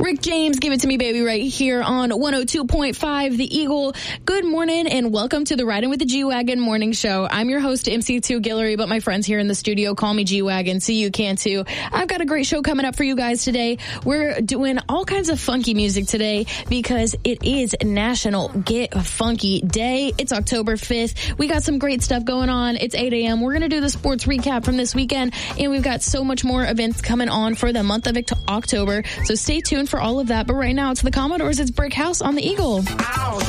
Rick James, Give It To Me Baby right here on 102.5 The Eagle. Good morning and welcome to the Riding with the G-Wagon morning show. I'm your host, MC2 Guillory, but my friends here in the studio call me G-Wagon, so you can too. I've got a great show coming up for you guys today. We're doing all kinds of funky music today because it is National Get Funky Day. It's October 5th. We got some great stuff going on. It's 8 a.m. We're going to do the sports recap from this weekend, and we've got so much more events coming on for the month of October, so stay tuned for all of that. But right now, it's the Commodores. It's Brick House on the Eagle. Ow.